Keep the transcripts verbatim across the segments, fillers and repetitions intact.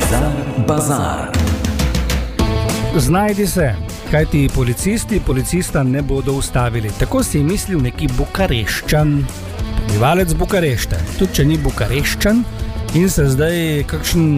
Bizar Bazar. Znajdi se, kaj ti policisti policista ne bodo ustavili. Tako si je mislil neki Bukareščan, prebivalec Bukarešte. Tudi če ni Bukareščan in se zdaj kakšen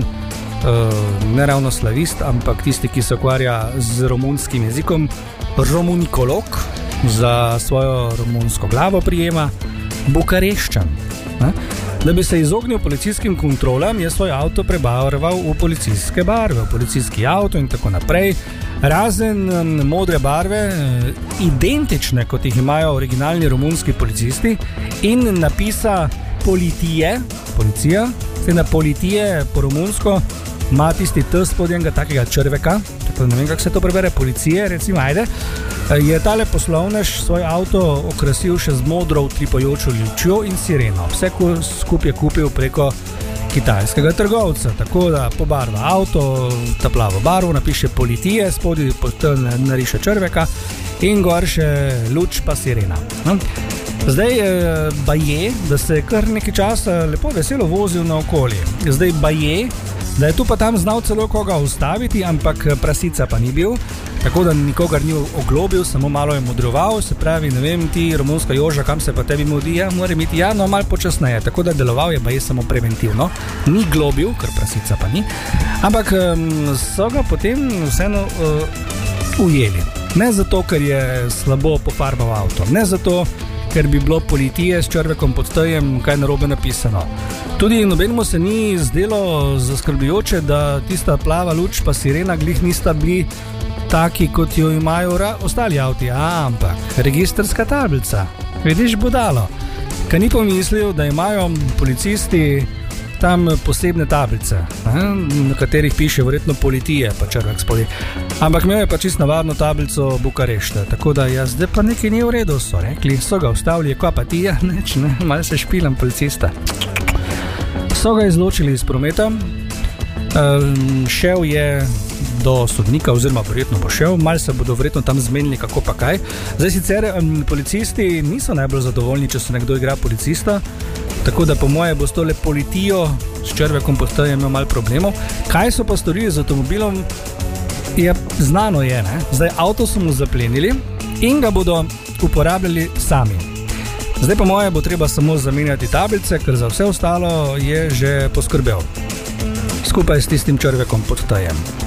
uh, ne ravno slavist, ampak tisti, ki se ukvarja z romunskim jezikom, romunikolog, za svojo romunsko glavo prijema Bukareščan. Ne? Da bi se izognil policijskim kontrolam, je svoj avto prebarval v policijske barve, v policijski avto in tako naprej. Razen modre barve, identične kot jih imajo originalni romunski policisti, in napisa politije, policija, se na politije po romunsko ima tisti T spodnjega takega črveka, tako ne vem, kako se to prebere, policije, recimo, ajde, je tale poslovnež svoj avto okrasil še z modro utripajočo lučjo in sireno. Vse skupaj je kupil preko kitajskega trgovca, tako da pobarva avto, ta plavo barvo, napiše politije, spodaj nariše črveka in gor še luč pa sirena. No? Zdaj baje, da se je kar nekaj časa lepo veselo vozil na okolje. Zdaj baje, da je tu pa tam znal celo koga ustaviti, ampak prasica pa ni bil, tako da nikogar ni oglobil, samo malo je modroval, se pravi, ne vem, ti romunska Joža, kam se pa tebi mudi, ja, mora imeti, ja, no, malo počasneje, tako da deloval je baje samo preventivno, ni globil, ker prasica pa ni, ampak um, so ga potem vseeno uh, ujeli. Ne zato, ker je slabo pofarbal avto, ne zato, ker bi bilo politije s črvekom pod T-jem kaj narobe napisano. Tudi nobenemu se ni zdelo zaskrbljujoče, da tista plava luč pa sirena glih nista bili taki, kot jo imajo ra- ostali avti, ampak registrska tablica. Vidiš, budalo. Kaj ni pomislil, da imajo policisti tam posebne tablice, na katerih piše verjetno politije, pa črvek spodaj. Ampak imel je pa čisto navadno tablico Bukarešte, tako da ja, zdaj pa nekaj ni v redu, so rekli, so ga ustavili, ko pa ti, ja, neč, ne, malo se špilam policista. So ga izločili iz prometa, um, šel je do sodnika, oziroma verjetno bo šel, malo se bodo verjetno tam zmenili, kako pa kaj. Zdaj sicer um, policisti niso najbolj zadovoljni, če se nekdo igra policista, tako da po moje bo s tole politijo s črvekom pod T-jem imel malo problemov. Kaj so pa storili z avtomobilom, je znano je, ne? Zdaj avto so mu zaplenili in ga bodo uporabljali sami. Zdaj po moje bo treba samo zamenjati tablice, ker za vse ostalo je že poskrbel. Skupaj s tistim črvekom pod T-jem.